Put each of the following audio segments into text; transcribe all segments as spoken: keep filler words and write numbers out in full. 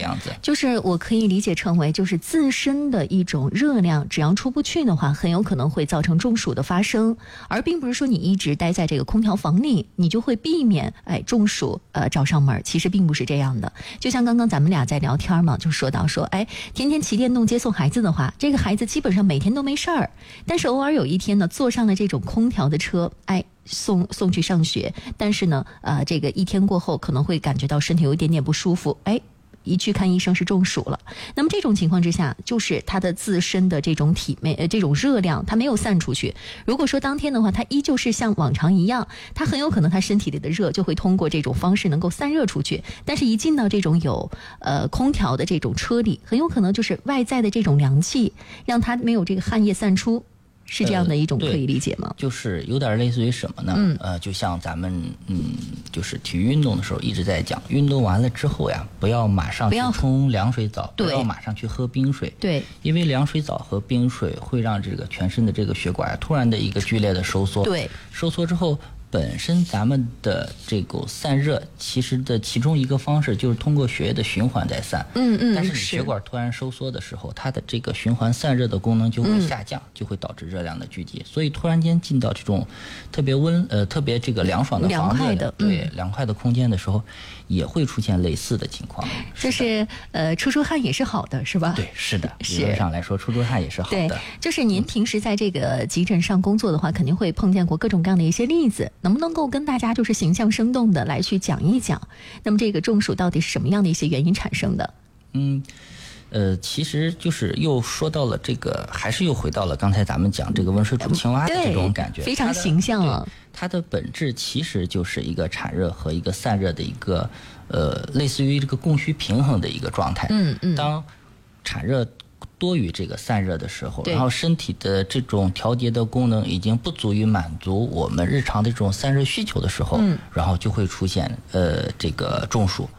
样子。 就是我可以理解成为，就是自身的一种热量，只要出不去的话，很有可能会造成中暑的发生，而并不是说你一直待在这个空调房里，你就会避免哎中暑呃找上门。其实并不是这样的。就像刚刚咱们俩在聊天嘛，就说到说，哎，天天骑电动接送孩子的话，这个孩子基本上每天都没事儿，但是偶尔有一天呢，坐上了这种空调的车，哎。送送去上学，但是呢，呃，这个一天过后可能会感觉到身体有一点点不舒服，哎，一去看医生是中暑了。那么这种情况之下，就是他的自身的这种体内呃这种热量，它没有散出去。如果说当天的话，它依旧是像往常一样，它很有可能它身体里的热就会通过这种方式能够散热出去。但是，一进到这种有呃空调的这种车里，很有可能就是外在的这种凉气，让它没有这个汗液散出。是这样的一种可以理解吗？ 呃、就是有点类似于什么呢？嗯，呃，就像咱们嗯，就是体育运动的时候一直在讲，运动完了之后呀，不要马上去冲凉水澡，不要马上去喝冰水。 对， 因为凉水澡和冰水会让这个全身的这个血管突然的一个剧烈的收缩。 对， 收缩之后。本身咱们的这个散热，其实的其中一个方式就是通过血液的循环在散。 嗯嗯。 但是你血管突然收缩的时候，它的这个循环散热的功能就会下降，嗯、就会导致热量的聚集。所以突然间进到这种特别温呃特别这个凉爽的房子， 的对、 嗯、 凉快的空间的时候，也会出现类似的情况。 就是呃出出汗也是好的，是吧？ 对，是的。理论上来说，出出汗也是好的。 对，就是您平时在这个急诊上工作的话，肯定会碰见过各种各样的一些例子。能不能够跟大家就是形象生动的来去讲一讲，那么这个中暑到底是什么样的一些原因产生的？ 嗯，呃，其实就是又说到了这个，还是又回到了刚才咱们讲这个温水煮青蛙的这种感觉， 非常形象啊。 它的本质其实就是一个产热和一个散热的一个呃，类似于这个供需平衡的一个状态。 嗯嗯。 当产热多于这个散热的时候，然后身体的这种调节的功能已经不足以满足我们日常的这种散热需求的时候， 嗯、 然后就会出现呃这个中暑，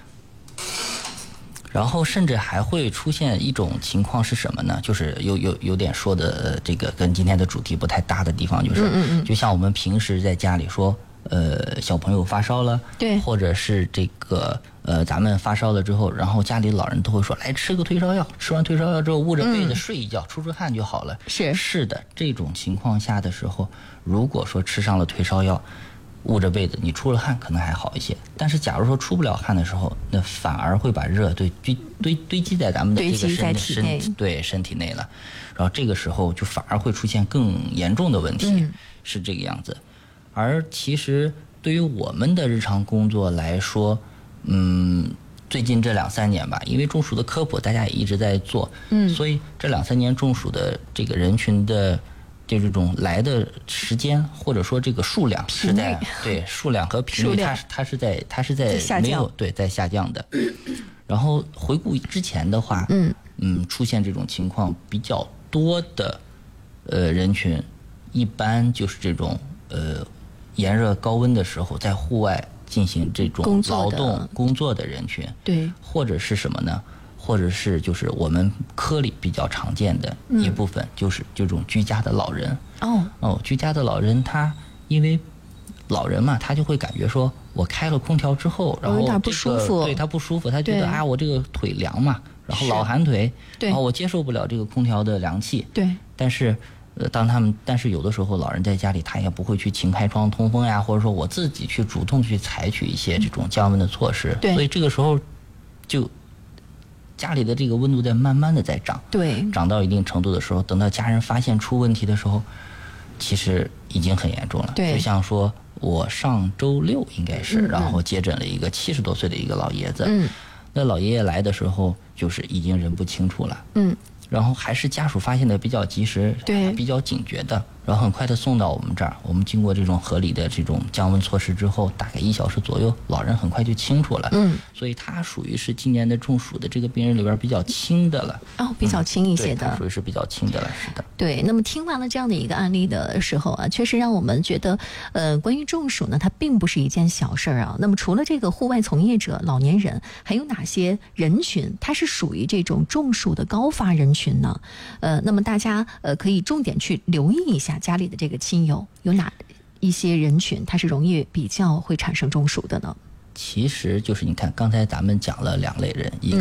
然后甚至还会出现一种情况是什么呢？就是有有有点说的这个跟今天的主题不太搭的地方，就是、 嗯嗯嗯、 就像我们平时在家里说，呃，小朋友发烧了， 对， 或者是这个。呃，咱们发烧了之后，然后家里老人都会说，来吃个退烧药，吃完退烧药之后捂着被子睡一觉，嗯、出出汗就好了。 是是的，这种情况下的时候，如果说吃上了退烧药，捂着被子，你出了汗可能还好一些。但是假如说出不了汗的时候，那反而会把热堆堆堆堆积在咱们的这个身体身体对身体内了，然后这个时候就反而会出现更严重的问题， 嗯、 是这个样子。而其实对于我们的日常工作来说，嗯，最近这两三年吧，因为中暑的科普大家也一直在做， 嗯， 所以这两三年中暑的这个人群的就这种来的时间或者说这个数量是在对数量和频率它它是在它是在没有对在下降的。然后回顾之前的话， 嗯嗯，出现这种情况比较多的呃人群，一般就是这种呃炎热高温的时候在户外进行这种劳动工作的人群， 对， 或者是什么呢？或者是就是我们科里比较常见的一部分，就是这种居家的老人。 哦哦，居家的老人他因为老人嘛，他就会感觉说，我开了空调之后，然后有点不舒服， 对他不舒服，他觉得啊，我这个腿凉嘛，然后老寒腿，然后我接受不了这个空调的凉气。 对， 但是。呃，当他们，但是有的时候老人在家里，他也不会去勤开窗通风呀，或者说我自己去主动去采取一些这种降温的措施。 对， 所以这个时候，就家里的这个温度在慢慢的在涨。 对， 涨到一定程度的时候，等到家人发现出问题的时候，其实已经很严重了。 对， 就像说我上周六应该是，嗯、然后接诊了一个七十多岁的一个老爷子。 嗯， 那老爷爷来的时候，就是已经人不清楚了。 嗯。 然后还是家属发现的比较及时， 对， 比较警觉的，然后很快的送到我们这儿。我们经过这种合理的这种降温措施之后，大概一小时左右，老人很快就清楚了。 嗯， 所以他属于是今年的中暑的这个病人里边比较轻的了。 哦，比较轻一些的， 嗯、属于是比较轻的了，是的。 对，那么听完了这样的一个案例的时候啊，确实让我们觉得，呃，关于中暑呢，它并不是一件小事儿啊。那么除了这个户外从业者、老年人，还有哪些人群它是属于这种中暑的高发人群呢？呃，那么大家呃可以重点去留意一下家里的这个亲友有哪一些人群，它是容易比较会产生中暑的呢？ 其实就是你看，刚才咱们讲了两类人，一个